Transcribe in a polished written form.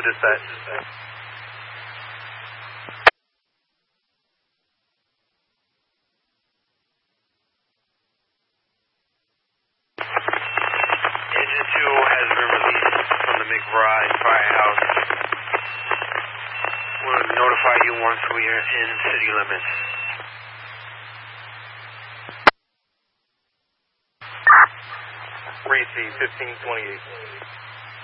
dispatch. Engine 2 has been released from the McBride firehouse. We'll notify you once we are in city limits. Receive 1528.